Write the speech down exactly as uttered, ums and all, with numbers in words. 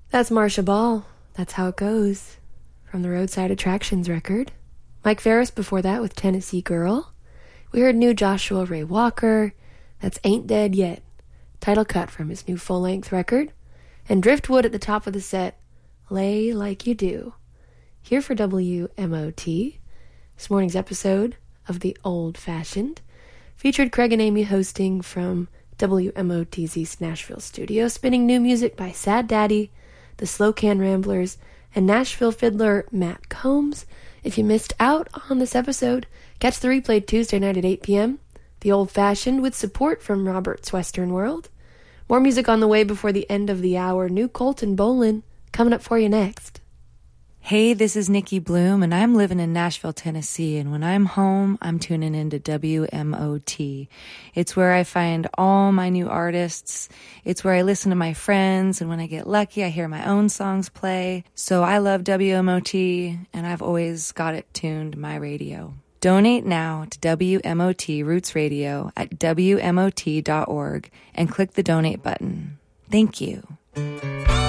That's Marcia Ball. That's How It Goes, from the Roadside Attractions record. Mike Ferris before that with Tennessee Girl. We heard new Joshua Ray Walker. That's Ain't Dead Yet, title cut from his new full-length record. And Driftwood at the top of the set, Lay Like You Do. Here for W M O T, this morning's episode of The Old Fashioned featured Craig and Amy hosting from W M O T's East Nashville studio, spinning new music by Sad Daddy, the Slow Can Ramblers, and Nashville fiddler Matt Combs. If you missed out on this episode, catch the replay Tuesday night at eight p.m. The Old Fashioned with support from Robert's Western World. More music on the way before the end of the hour. New Colton Bolin coming up for you next. Hey, this is Nikki Bloom, and I'm living in Nashville, Tennessee, and when I'm home, I'm tuning into W M O T. It's where I find all my new artists. It's where I listen to my friends, and when I get lucky, I hear my own songs play. So I love W M O T, and I've always got it tuned my radio. Donate now to W M O T Roots Radio at W M O T dot org and click the donate button. Thank you.